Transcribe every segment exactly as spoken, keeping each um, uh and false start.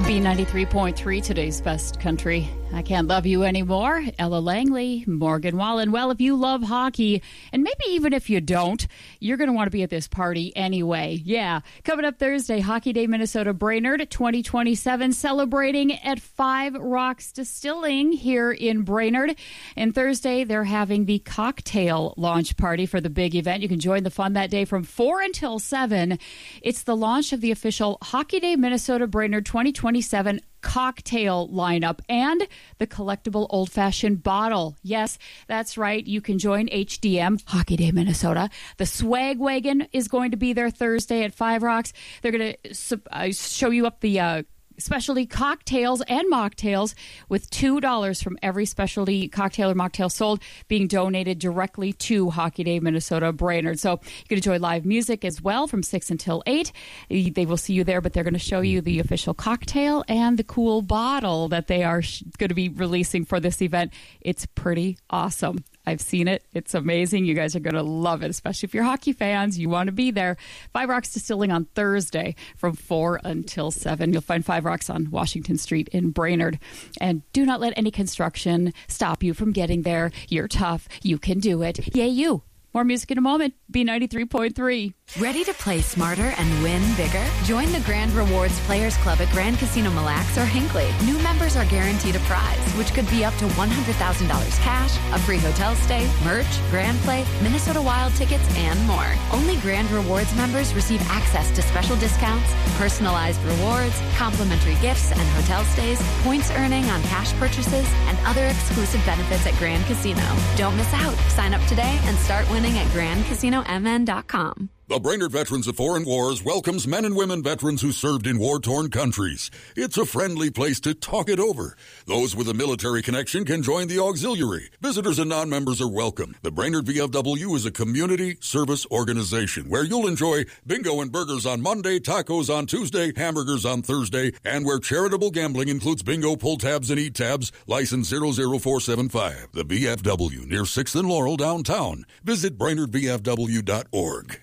B ninety-three point three, today's best country. I Can't Love You Anymore. Ella Langley, Morgan Wallen. Well, if you love hockey, and maybe even if you don't, you're going to want to be at this party anyway. Yeah. Coming up Thursday, Hockey Day Minnesota Brainerd twenty twenty-seven, celebrating at Five Rocks Distilling here in Brainerd. And Thursday, they're having the cocktail launch party for the big event. You can join the fun that day from four until seven. It's the launch of the official Hockey Day Minnesota Brainerd twenty twenty-seven cocktail lineup and the collectible old-fashioned bottle. Yes, that's right. You can join H D M, Hockey Day Minnesota. The swag wagon is going to be there Thursday at Five Rocks. They're going to uh, show you up the uh, specialty cocktails and mocktails, with two dollars from every specialty cocktail or mocktail sold being donated directly to Hockey Day Minnesota Brainerd. So you can enjoy live music as well from six until eight. They will see you there, but they're going to show you the official cocktail and the cool bottle that they are sh- going to be releasing for this event. It's pretty awesome. I've seen it. It's amazing. You guys are going to love it, especially if you're hockey fans. You want to be there. Five Rocks Distilling on Thursday from four until seven. You'll find Five Rocks on Washington Street in Brainerd. And do not let any construction stop you from getting there. You're tough. You can do it. Yay, you. More music in a moment. B ninety-three point three. Ready to play smarter and win bigger? Join the Grand Rewards Players Club at Grand Casino Mille Lacs or Hinckley. New members are guaranteed a prize, which could be up to one hundred thousand dollars cash, a free hotel stay, merch, Grand Play, Minnesota Wild tickets, and more. Only Grand Rewards members receive access to special discounts, personalized rewards, complimentary gifts and hotel stays, points earning on cash purchases, and other exclusive benefits at Grand Casino. Don't miss out. Sign up today and start winning at grand casino m n dot com. The Brainerd Veterans of Foreign Wars welcomes men and women veterans who served in war-torn countries. It's a friendly place to talk it over. Those with a military connection can join the auxiliary. Visitors and non-members are welcome. The Brainerd V F W is a community service organization where you'll enjoy bingo and burgers on Monday, tacos on Tuesday, hamburgers on Thursday, and where charitable gambling includes bingo, pull tabs, and eat tabs. License zero zero four seven five. The V F W near sixth and Laurel downtown. Visit brainerd v f w dot org.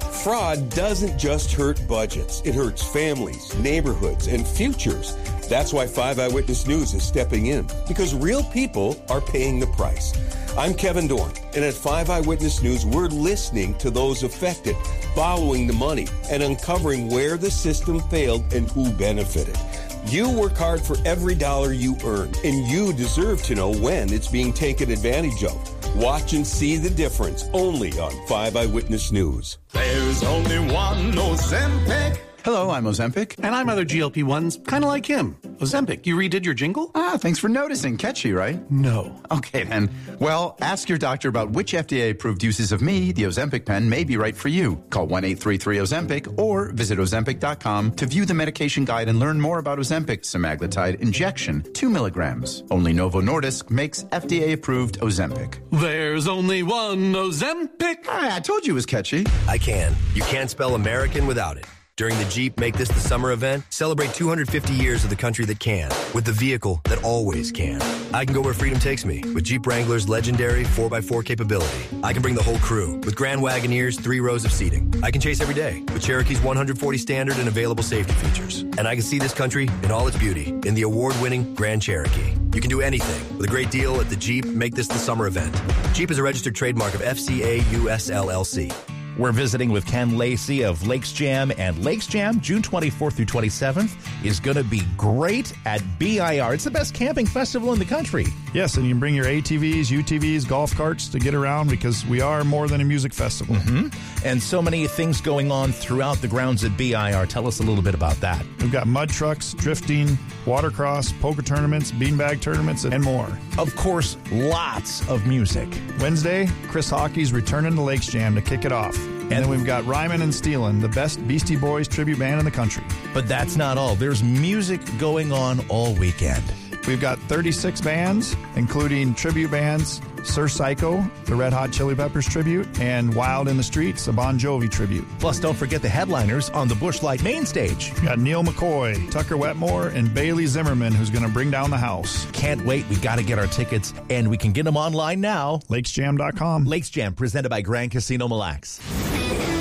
Fraud doesn't just hurt budgets. It hurts families, neighborhoods, and futures. That's why five Eyewitness News is stepping in, because real people are paying the price. I'm Kevin Dorn, and at five Eyewitness News, we're listening to those affected, following the money, and uncovering where the system failed and who benefited. You work hard for every dollar you earn, and you deserve to know when it's being taken advantage of. Watch and see the difference only on five Eyewitness News. There's only one Ozempic. Hello, I'm Ozempic. And I'm other G L P ones, kind of like him. Ozempic, you redid your jingle? Ah, thanks for noticing. Catchy, right? No. Okay, then. Well, ask your doctor about which F D A-approved uses of me, the Ozempic pen, may be right for you. Call one eight three three Ozempic or visit ozempic dot com to view the medication guide and learn more about Ozempic semaglutide injection, two milligrams. Only Novo Nordisk makes F D A-approved Ozempic. There's only one Ozempic. Ah, I told you it was catchy. I can. You can't spell American without it. During the Jeep Make This the Summer event, celebrate two hundred fifty years of the country that can, with the vehicle that always can. I can go where freedom takes me with Jeep Wrangler's legendary four by four capability. I can bring the whole crew with Grand Wagoneer's three rows of seating. I can chase every day with Cherokee's one hundred forty standard and available safety features. And I can see this country in all its beauty in the award-winning Grand Cherokee. You can do anything with a great deal at the Jeep Make This the Summer event. Jeep is a registered trademark of F C A U S L L C. We're visiting with Ken Lacey of Lakes Jam, and Lakes Jam, June twenty-fourth through twenty-seventh, is going to be great at B I R. It's the best camping festival in the country. Yes, and you can bring your A T Vs, U T Vs, golf carts to get around, because we are more than a music festival. Mm-hmm. And so many things going on throughout the grounds at B I R. Tell us a little bit about that. We've got mud trucks, drifting, watercross, poker tournaments, beanbag tournaments, and more. Of course, lots of music. Wednesday, Chris Hockey's returning to Lakes Jam to kick it off. And, and then we've got Ryman and Steelin', the best Beastie Boys tribute band in the country. But that's not all. There's music going on all weekend. We've got thirty-six bands, including tribute bands, Sir Psycho, the Red Hot Chili Peppers tribute, and Wild in the Streets, a Bon Jovi tribute. Plus, don't forget the headliners on the Busch Light main stage. We've got Neil McCoy, Tucker Wetmore, and Bailey Zimmerman, who's going to bring down the house. Can't wait. We got to get our tickets, and we can get them online now. lakes jam dot com. Lakes Jam, presented by Grand Casino Mille Lacs.